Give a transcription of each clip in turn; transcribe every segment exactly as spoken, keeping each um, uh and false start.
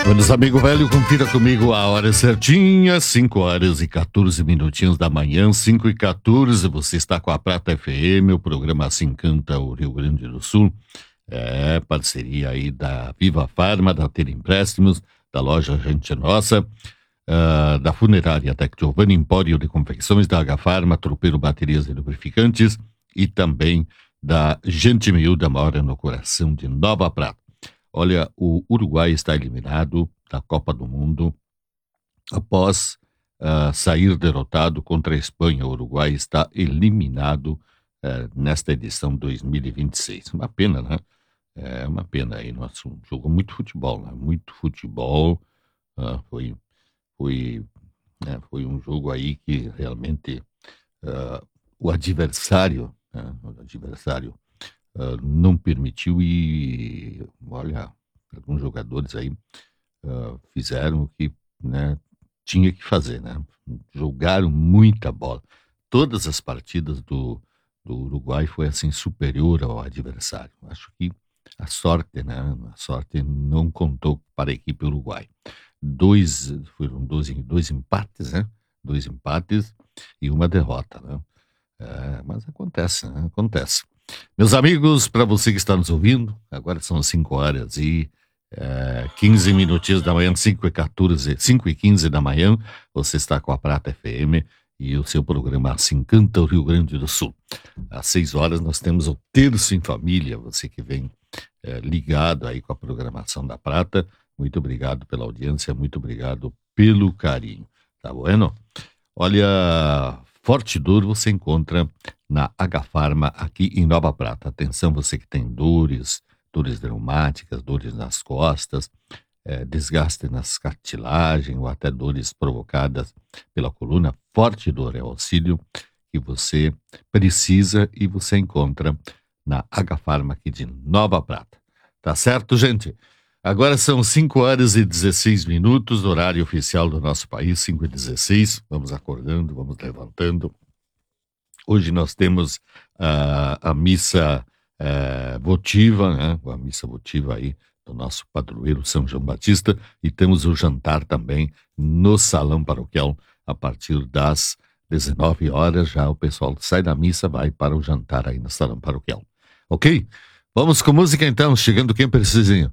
Meus amigos velho, confira comigo a hora certinha, cinco horas e quatorze minutinhos da manhã, cinco e quatorze, você está com a Prata F M, o programa Assim Canta o Rio Grande do Sul, é parceria aí da Viva Farma, da Ter Empréstimos, da loja Gente Nossa, uh, da Funerária Tec Giovanni, Empório de Confecções, da H Farma, Tropeiro Baterias e Lubrificantes e também da Gente Miúda, mora no coração de Nova Prata. Olha, o Uruguai está eliminado da Copa do Mundo após uh, sair derrotado contra a Espanha. O Uruguai está eliminado uh, nesta edição dois mil e vinte e seis. Uma pena, né? É uma pena aí. Nosso jogou muito futebol, né? Muito futebol. Uh, foi, foi, né? Foi um jogo aí que realmente uh, o adversário, né? o adversário Uh, não permitiu e, olha, alguns jogadores aí uh, fizeram o que, né, tinha que fazer, né? Jogaram muita bola. Todas as partidas do, do Uruguai foi assim superior ao adversário. Acho que a sorte, né? A sorte não contou para a equipe uruguai. Dois, foram dois, dois empates, né? Dois empates e uma derrota, né? É, mas acontece, né? Acontece. Meus amigos, para você que está nos ouvindo, agora são cinco horas e é, quinze minutinhos da manhã, cinco e quatorze, cinco e quinze da manhã, você está com a Prata F M e o seu programa Assim Canta o Rio Grande do Sul. Às seis horas nós temos o Terço em Família, você que vem é, ligado aí com a programação da Prata, muito obrigado pela audiência, muito obrigado pelo carinho, tá bueno? Olha, Forte Dor você encontra na H Farma aqui em Nova Prata. Atenção, você que tem dores, dores reumáticas, dores nas costas, é, desgaste nas cartilagens ou até dores provocadas pela coluna. Forte Dor é o auxílio que você precisa e você encontra na H Farma aqui de Nova Prata. Tá certo, gente? Agora são cinco horas e dezesseis minutos, horário oficial do nosso país, cinco e dezesseis. Vamos acordando, vamos levantando. Hoje nós temos uh, a missa uh, votiva, né? A missa votiva aí do nosso padroeiro São João Batista, e temos o jantar também no Salão Paroquial a partir das dezenove horas. Já o pessoal sai da missa, vai para o jantar aí no Salão Paroquial. Ok? Vamos com música então, chegando quem precisinho.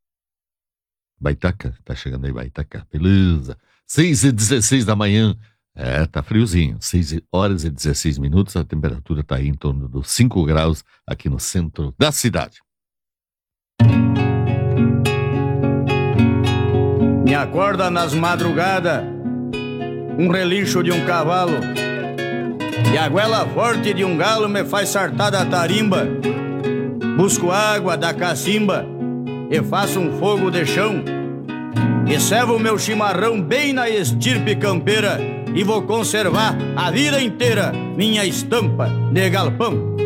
Baitaca, tá chegando aí Baitaca, beleza. seis e dezesseis da manhã, é, tá friozinho, seis horas e dezesseis minutos, a temperatura tá aí em torno dos cinco graus aqui no centro da cidade. Me acorda nas madrugadas um relincho de um cavalo e a goela forte de um galo me faz sartar da tarimba. Busco água da cacimba e faço um fogo de chão e servo meu chimarrão bem na estirpe campeira e vou conservar a vida inteira minha estampa de galpão.